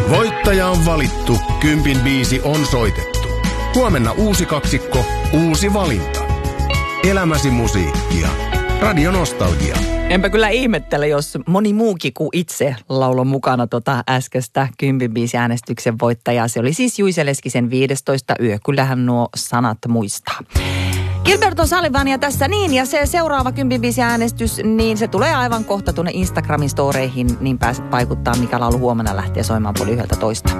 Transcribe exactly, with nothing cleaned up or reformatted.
Voittaja on valittu, kympin biisi on soitettu. Huomenna uusi kaksikko, uusi valinta. Elämäsi musiikkia. Radio Nostalgia. Enpä kyllä ihmettele, jos moni muukin kuin itse lauloi mukana tota äskeistä kympin biisi-äänestyksen voittajaa. Se oli siis Juice Leskisen viidestoista yö. Kyllähän nuo sanat muistaa. Gilberto Salivania tässä niin, ja se seuraava kympin biisi-äänestys, niin se tulee aivan kohta tuonne Instagramin storeihin, niin pääset vaikuttaa, mikä laulu huomenna lähtee soimaan puoli yhdeltä toista.